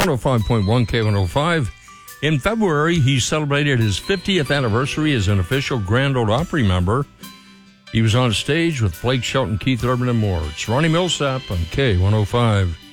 105.1 K105. In February, he celebrated his 50th anniversary as an official Grand Ole Opry member. He was on stage with Blake Shelton, Keith Urban, and more. It's Ronnie Millsap on K105.